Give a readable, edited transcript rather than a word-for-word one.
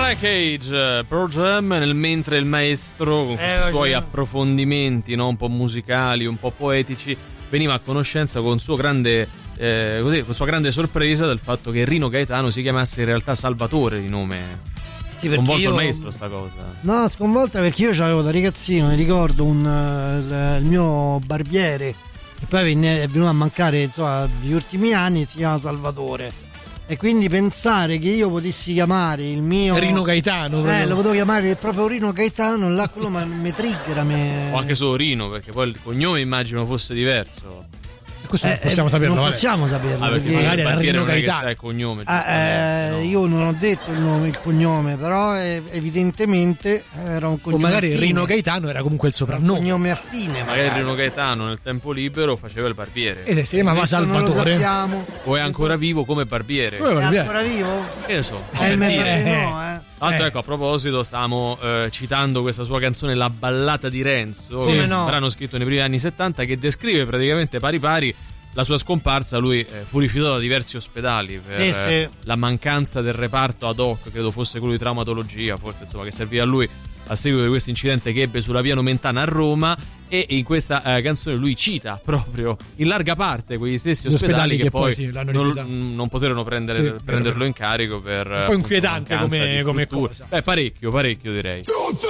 Black Age, Pearl Jam, nel mentre il maestro con i suoi approfondimenti, no, un po' musicali, un po' poetici, veniva a conoscenza con suo grande con sua grande sorpresa del fatto che Rino Gaetano si chiamasse in realtà Salvatore di nome. Sì, sconvolto il maestro sta cosa. No, sconvolta perché io c'avevo da ragazzino, mi ricordo il mio barbiere che poi è venuto a mancare, insomma, negli ultimi anni, si chiama Salvatore. E quindi pensare che io potessi chiamare il mio Rino Gaetano, lo potevo chiamare proprio Rino Gaetano, là quello mi triggera. O anche solo Rino, perché poi il cognome immagino fosse diverso. Questo possiamo saperlo. Non possiamo saperlo, perché magari era Rino Gaetano. Che il cognome, no. Io non ho detto il cognome, però evidentemente era un cognome. O magari affine. Rino Gaetano era comunque il soprannome. Un cognome affine. Magari Rino Gaetano nel tempo libero faceva il barbiere. E si chiamava Salvatore. O è ancora vivo come barbiere. È ancora vivo? Che ne so. No, ecco, a proposito, stavamo citando questa sua canzone La ballata di Renzo, sì, un brano scritto nei primi anni 70 che descrive praticamente pari pari la sua scomparsa. Lui fu rifiutato da diversi ospedali per la mancanza del reparto ad hoc, credo fosse quello di traumatologia, forse, insomma, che serviva a lui a seguito di questo incidente che ebbe sulla via Nomentana a Roma. E in questa canzone lui cita proprio in larga parte quegli stessi ospedali che poi non poterono prenderlo in carico per un po' inquietante come cosa. Parecchio direi.